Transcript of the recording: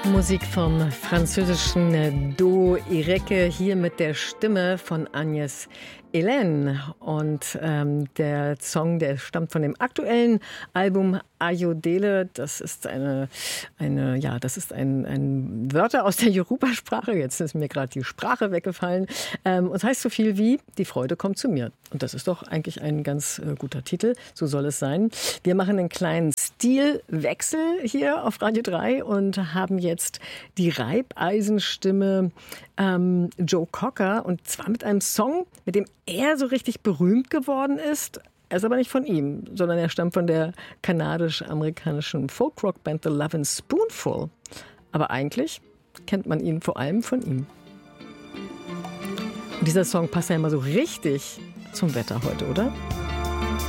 Musik vom französischen Duo Ireke, hier mit der Stimme von Agnès Hélène. Und der Song, der stammt von dem aktuellen Album Ayodele. Das ist ein Wörter aus der Yoruba-Sprache. Jetzt ist mir gerade die Sprache weggefallen. Und heißt so viel wie Die Freude kommt zu mir. Und das ist doch eigentlich ein ganz guter Titel. So soll es sein. Wir machen einen kleinen Stilwechsel hier auf Radio 3 und haben jetzt die Reibeisenstimme Joe Cocker, und zwar mit einem Song, mit dem er so richtig berühmt geworden ist. Er ist aber nicht von ihm, sondern er stammt von der kanadisch-amerikanischen Folk-Rock-Band The Lovin' Spoonful. Aber eigentlich kennt man ihn vor allem von ihm. Und dieser Song passt ja immer so richtig zum Wetter heute, oder?